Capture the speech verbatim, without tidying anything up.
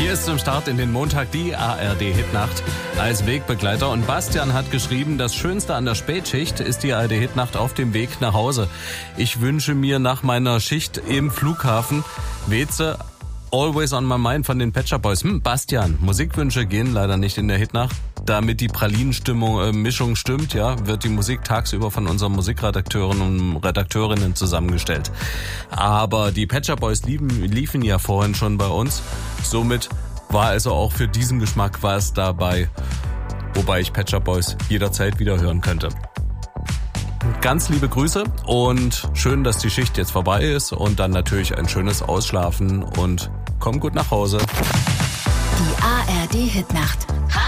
Hier ist zum Start in den Montag die A R D-Hitnacht als Wegbegleiter. Und Bastian hat geschrieben, das Schönste an der Spätschicht ist die A R D-Hitnacht auf dem Weg nach Hause. Ich wünsche mir nach meiner Schicht im Flughafen Weze Always on my mind von den Pet Shop Boys. Hm, Bastian, Musikwünsche gehen leider nicht in der Hitnacht. Damit die Pralinenstimmung, äh, Mischung stimmt, ja, wird die Musik tagsüber von unseren Musikredakteuren und Redakteurinnen zusammengestellt. Aber die Pet Shop Boys liefen, liefen ja vorhin schon bei uns. Somit war also auch für diesen Geschmack was dabei, wobei ich Pet Shop Boys jederzeit wieder hören könnte. Ganz liebe Grüße und schön, dass die Schicht jetzt vorbei ist und dann natürlich ein schönes Ausschlafen und komm gut nach Hause. Die A R D-Hitnacht.